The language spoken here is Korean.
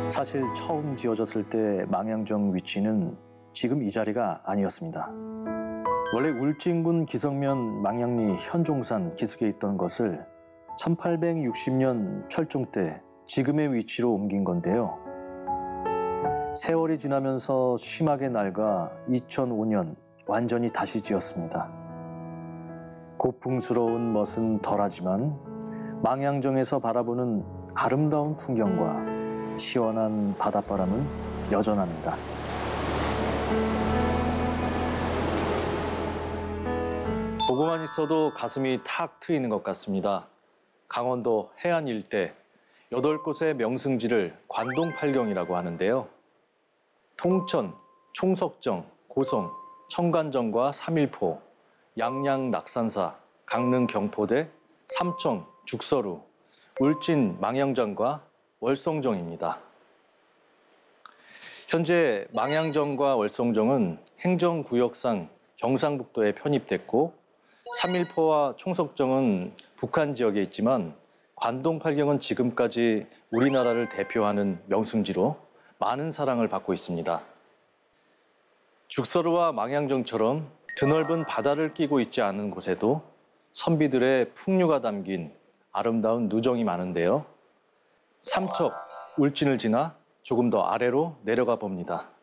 사실 처음 지어졌을 때 망향정 위치는 지금 이 자리가 아니었습니다. 원래 울진군 기성면 망향리 현종산 기슭에 있던 것을 1860년 철종 때 지금의 위치로 옮긴 건데요. 세월이 지나면서 심하게 낡아 2005년 완전히 다시 지었습니다. 고풍스러운 멋은 덜하지만 망향정에서 바라보는 아름다운 풍경과 시원한 바닷바람은 여전합니다. 보고만 있어도 가슴이 탁 트이는 것 같습니다. 강원도 해안 일대 8곳의 명승지를 관동팔경이라고 하는데요. 통천, 총석정, 고성, 청관정과 삼일포, 양양 낙산사, 강릉 경포대, 삼청, 죽서루, 울진 망향정과 월성정입니다. 현재 망향정과 월성정은 행정구역상 경상북도에 편입됐고 삼일포와 총석정은 북한 지역에 있지만 관동팔경은 지금까지 우리나라를 대표하는 명승지로 많은 사랑을 받고 있습니다. 죽서루와 망향정처럼 드넓은 바다를 끼고 있지 않은 곳에도 선비들의 풍류가 담긴 아름다운 누정이 많은데요. 삼척, 울진을 지나 조금 더 아래로 내려가 봅니다.